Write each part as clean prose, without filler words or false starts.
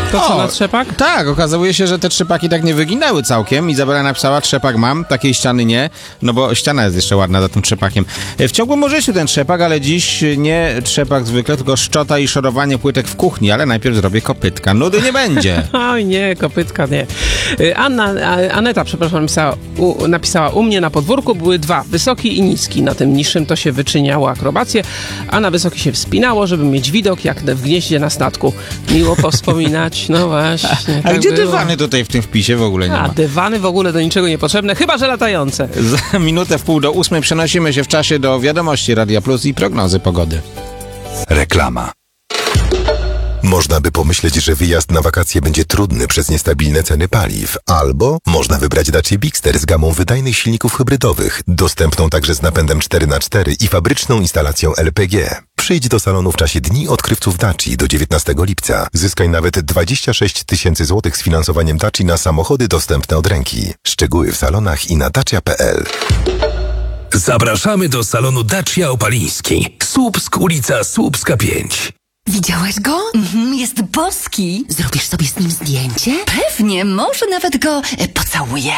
To co, na trzepak? Tak, okazuje się, że te trzepaki tak nie wyginęły całkiem. Izabela napisała, trzepak mam, takiej ściany nie, no bo ściana jest jeszcze ładna za tym trzepakiem. Wciągło może się ten trzepak, ale dziś nie trzepak zwykle, tylko szczota i szorowanie płytek w kuchni, ale najpierw zrobię kopytka. Nudy nie będzie. Oj nie, kopytka nie. Aneta, przepraszam, napisała, u mnie na podwórku były dwa, wysoki i niski. Na tym niższym to się wyczyniało akrobację, a na wysoki się wspinało, żeby mieć widok jak w gnieździe na statku. Miło powspominać, no właśnie. A tak gdzie było. dywany tutaj w tym wpisie w ogóle nie ma? Dywany w ogóle do niczego niepotrzebne, chyba że latające. Za minutę 7:30 przenosimy się w czasie do wiadomości Radia Plus i prognozy pogody. Reklama. Można by pomyśleć, że wyjazd na wakacje będzie trudny przez niestabilne ceny paliw, albo można wybrać Dacia Bigster z gamą wydajnych silników hybrydowych, dostępną także z napędem 4x4 i fabryczną instalacją LPG. Przyjdź do salonu w czasie Dni Odkrywców Daci do 19 lipca. Zyskaj nawet 26 000 złotych z finansowaniem Daci na samochody dostępne od ręki. Szczegóły w salonach i na dacia.pl. Zapraszamy do salonu Dacia Opaliński. Słupsk, ulica Słupska 5. Widziałaś go? Jest boski. Zrobisz sobie z nim zdjęcie? Pewnie, może nawet go pocałuję.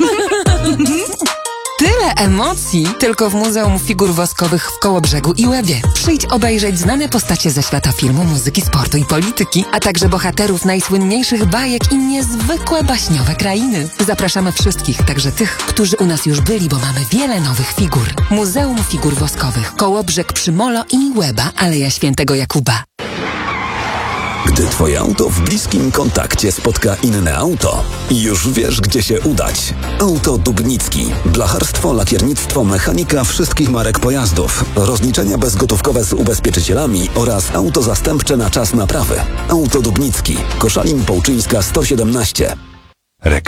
Tyle emocji tylko w Muzeum Figur Woskowych w Kołobrzegu i Łebie. Przyjdź obejrzeć znane postacie ze świata filmu, muzyki, sportu i polityki, a także bohaterów najsłynniejszych bajek i niezwykłe baśniowe krainy. Zapraszamy wszystkich, także tych, którzy u nas już byli, bo mamy wiele nowych figur. Muzeum Figur Woskowych, Kołobrzeg przy Molo i Łeba, Aleja Świętego Jakuba. Gdy twoje auto w bliskim kontakcie spotka inne auto, już wiesz, gdzie się udać. Auto Dubnicki. Blacharstwo, lakiernictwo, mechanika wszystkich marek pojazdów. Rozliczenia bezgotówkowe z ubezpieczycielami oraz auto zastępcze na czas naprawy. Auto Dubnicki. Koszalin Połczyńska 117. Reklama.